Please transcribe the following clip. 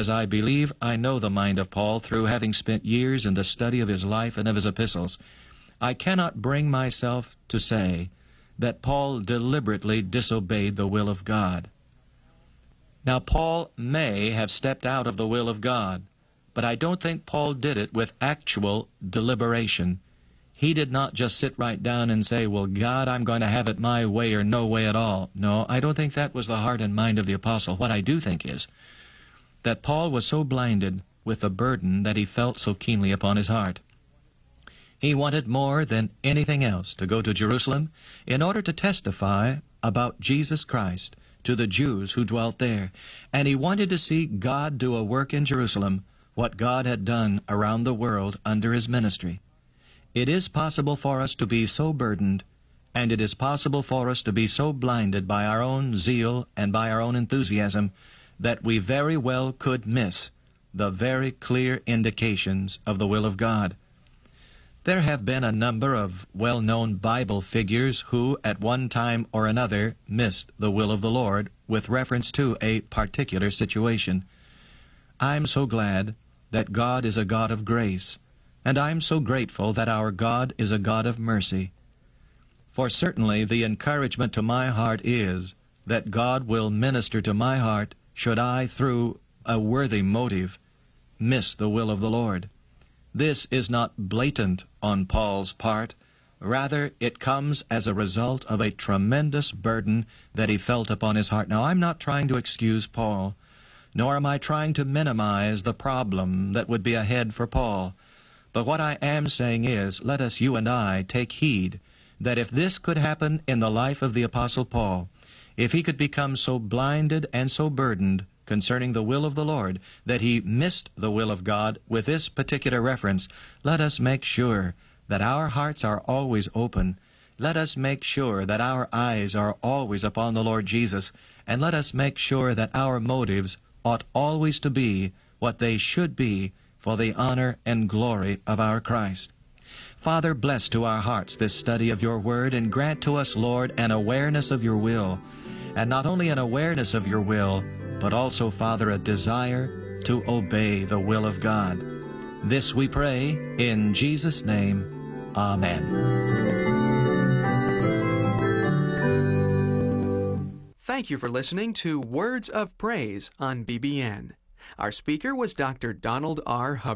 as I believe I know the mind of Paul through having spent years in the study of his life and of his epistles, I cannot bring myself to say that Paul deliberately disobeyed the will of God. Now, Paul may have stepped out of the will of God, but I don't think Paul did it with actual deliberation. He did not just sit right down and say, well, God, I'm going to have it my way or no way at all. No, I don't think that was the heart and mind of the apostle. What I do think is that Paul was so blinded with the burden that he felt so keenly upon his heart. He wanted more than anything else to go to Jerusalem in order to testify about Jesus Christ to the Jews who dwelt there. And he wanted to see God do a work in Jerusalem, what God had done around the world under his ministry. It is possible for us to be so burdened, and it is possible for us to be so blinded by our own zeal and by our own enthusiasm that we very well could miss the very clear indications of the will of God. There have been a number of well-known Bible figures who, at one time or another, missed the will of the Lord with reference to a particular situation. I'm so glad that God is a God of grace, and I'm so grateful that our God is a God of mercy. For certainly the encouragement to my heart is that God will minister to my heart should I, through a worthy motive, miss the will of the Lord. This is not blatant on Paul's part. Rather, it comes as a result of a tremendous burden that he felt upon his heart. Now, I'm not trying to excuse Paul, nor am I trying to minimize the problem that would be ahead for Paul. But what I am saying is, let us, you and I, take heed that if this could happen in the life of the Apostle Paul, if he could become so blinded and so burdened concerning the will of the Lord that he missed the will of God with this particular reference, let us make sure that our hearts are always open. Let us make sure that our eyes are always upon the Lord Jesus, and let us make sure that our motives ought always to be what they should be for the honor and glory of our Christ. Father, bless to our hearts this study of your word, and grant to us, Lord, an awareness of your will, and not only an awareness of your will, but also, Father, a desire to obey the will of God. This we pray in Jesus' name. Amen. Thank you for listening to Words of Praise on BBN. Our speaker was Dr. Donald R. Hubbard.